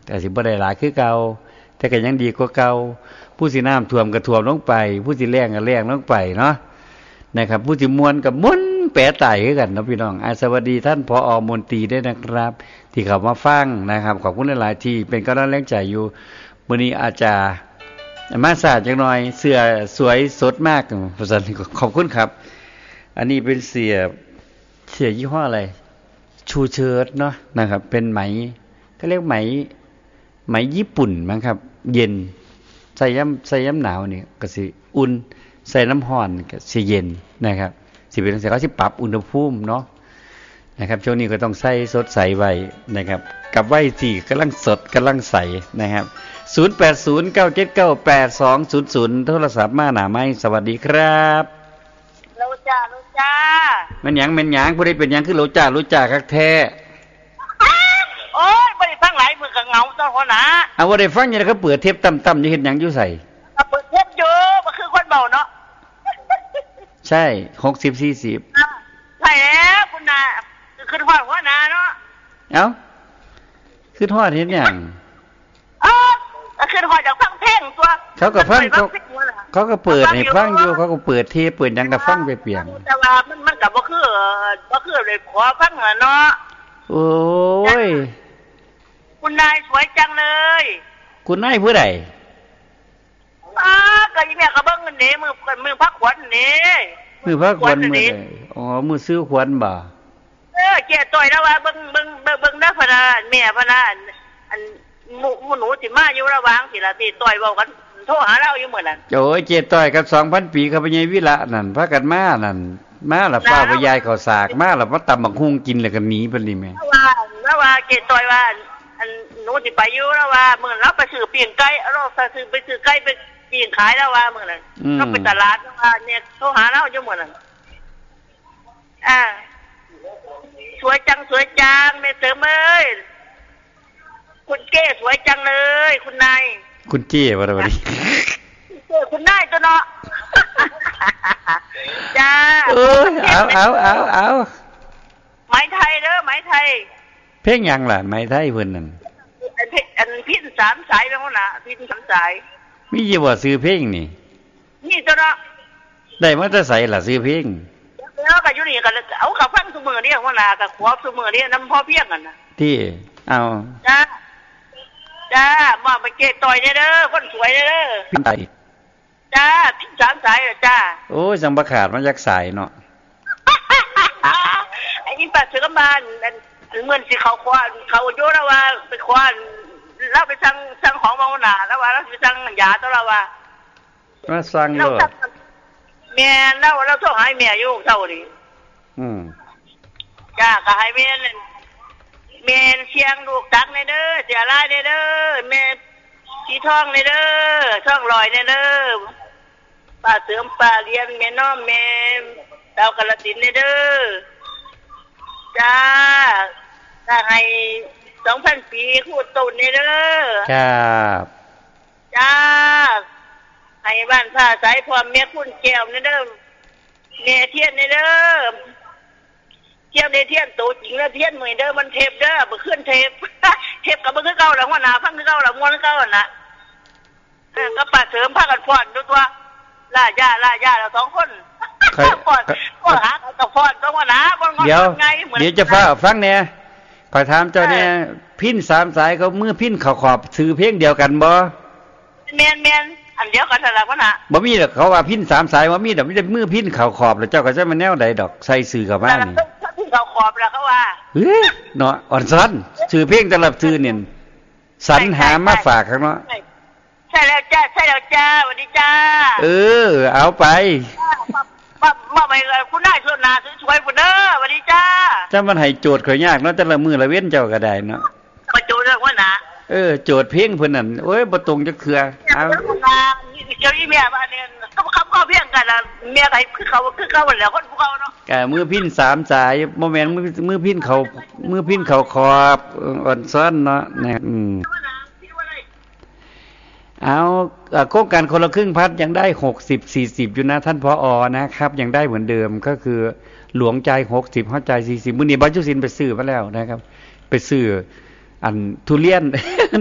ก็สิบ่ได้หลายคือเก่าแต่ก็ยังดีกว่าเก่าผู้สิน้ำท่วมก็ท่วมลงไปผู้สิแล้งก็แล้งลงไปเนาะนะครับผู้สิม่วนก็ม่วนแปรไต่คือกันเนาะพี่น้องสวัสดีท่านผอ.มนตรีด้วยนะครับที่เข้ามาฟังนะครับขอบคุณหลายๆที่เป็นกำลังแรงใจอยู่มื้อนี้อาจจะมาสาจังหน่อยเสื้อสวยสดมากประสานขอบคุณครับอันนี้เป็นเสื้อยี่ห้ออะไรชูเชิ้ตเนาะนะครับเป็นไหมก็เรียกไหมญี่ปุ่นมั้งครับเย็นใส่ย้ำหนาวนี่ก็สิอุ่นใส่น้ำร้อนก็สิเย็นนะครับสิเป็นจังซี่เขาสิปรับอุณหภูมิเนาะนะครับช่วงนี้ก็ต้องใส่สดใสไว้นะครับกับไว้ที่กำลังสดกำลังใสนะครับ0809798200โทรศัพท์มาหน้าไม้สวัสดีครับโลจ่าแม่นหยังผู้ใดเป็นหยังคือโลจ่าคักแท้โอ้ยบ่ได้ฟังหลายมื้อก็เหงาตอนหัวหน้าเอาบ่ได้ฟังยังเขาเปิดเทปต่ำๆอยู่เฮ็ดหยังอยู่ไสเปิดเทปอยู่บ่คือคนเบาเนาะใช่60-40 ใช่แล้วคุณน่ะคือฮอดหัวหน้าเนาะเอ้าคือฮอดเฮ็ดหยังคือฮอดจากฟังเพลงตัวเขาก็ฟังเขาก็เปิดให้ฟังอยู่เขาก็เปิดเทปเปิดหยังก็ฟังไปเปียงแต่ว่ามันก็บ่คือเลยขอฟังเนาะโอ้ยคุณนายสวยจังเลยคุณนายผู้ใดก็อีแม่ก็เบิ่งอันนี้มือพักขวัญนี่มือพักขวัญมื้อใดอ๋อมือซื้อขวัญบ่เจ๊ต้อยแล้วว่าเบิ่งนะพะนะแม่พะนะอันหมู่หนูสิมาอยู่ระหว่างสิล่ะติต้อยเว้ากันโทรหาเราอยู่มื้อนั้นโอ้ยเจ๊ต้อยกับ 2,000 ปีกับพญายวิระนั่นพากันมานั่นมาละฟ้าไปยายข้าวสากมาละมาตำบักหุ่งกินแล้วก็หนีไปนี่แม่แล้วว่าเจ๊ต้อยว่าอันหนูสิไปอยู่แล้วว่ามื้อเราไปซื้อปิ้งไก่เราไปซื้อไก่ไปปิ้งขายแล้วว่ามื้อนั้นเราไปตลาดแล้วว่าเนี่ยโทรหาเราอยู่มื้อนั้นสวยจังแม่เสริมเอ้ยคุณเก้สวยจังเลยคุณนายคุณเก้บ่ได้บ่ดิคุณนายตัวเนาะจ้าเอาไหมไทยเด้อไหมไทยเพลงหยังล่ะไหมไทยเพิ่นนั่นอันพิน3สายแม่นบ่น่ะพิน3สายมีอยู่บ่ซื้อเพลงนี่ตัวเนาะได้มาแต่ไสล่ะซื้อเพลงแล้วก็อยู่นี่ก็เอากับฟังซุมื้อนี้หัวหน้าก็ขอซุมื้อนี้นำพอเพียงกันน่ะที่เอาจ้ามาไปเกต่อยเด้อคนสวยเด้อจ้าพิน3สายจ้าโอ้ยจังบ่ขาดมาจากสายเนาะไอ้นี่ป้าเสือบ้านเหมือนสิเขาอยู่แล้วว่าไปควานเราไปสั่งของมาหน้าแล้วว่าเราสิสั่งยาตัวเราว่ามาสั่งเด้อแม่เราโทรหาแม่อยู่เท่านี้จ้าก็ให้แม่เชียงลูกตักในเด้อเสียลายในเด้อแม่สีทองในเด้อช่องลอยในเด้อป้าเสริมป้าเลี้ยงแม่น้อมแม่ดาวกระสินในเด้อจ้าถ้าให้ 2,000 ปีคูดต้นในเด้อครับจ้าให้บ้านผ้าสายพร้อมแม่คุณแก้วในเด้อแม่เทียนในเด้อเทียบในเทียนโตจริงแล้วเทียนเหมือนเด้อมันเทปเด้อบ่ขึ้นเทปกับบ่คือเก่าแล้วหัวหน้าฟังคือเก่าแล้วม่วนคือเก่าน่ะก็ป้าเสริมพากันฟ้อนตัวล่าย่าแล้ว2คนฟ้อนก็หากับฟ้อนต้องหัวหน้าบ่งอนไงเหมือนเดี๋ยวจะฟังแน่ขอถามเจ้าเนี่ยพิน3สายเขามือพินเขาขอบซื้อเพลงเดียวกันบ่แม่นอันเดียวกันนั่นล่ะหัวหน้าบ่มีดอกเขาว่าพิน3สายบ่มีดอกมีแต่มือพินเขาขอบแล้วเจ้าก็จะมาแนวใดดอกใส่ซื้อเข้ามานี่เขาขอบแล้วเขาว่าเนาะอ่อนซ้อนชื่อเพลงแต่ละชื่อเนี่ยสรรหามาฝากครับเนาะใช่แล้วจ้าสวัสดีจ้าเอาไปมาไปคุณนายส่วนหน้าสวยๆพุ่นเด้อสวัสดีจ้าถ้ามันให้โจทย์ข่อยยากเนาะแต่ละมื้อละเว้นเจ้าก็ได้เนาะมาโจทย์เรื่องว่านะโจทย์เพลงเพิ่นนั่นโอ้ยบ่ตรงจักเทื่อเอาเจ้าอีแม่บ้านเนี่ยเขาเพียงกันน่ะแม่ก็ให้คือเขาแล้วคนพวกเขาเนาะก็มือพิน3สายบ่แม่นมือพินเขาขอบอ่อนซ้อนเนาะนะเอาโครงการคนละครึ่งพัดยังได้60-40อยู่นะท่านผอ.นะครับยังได้เหมือนเดิมก็คือหลวงใจ60เฮาใจ40มื้อนี้บ่จุสินไปซื้อมาแล้วนะครับไปซื้ออันทุเรียน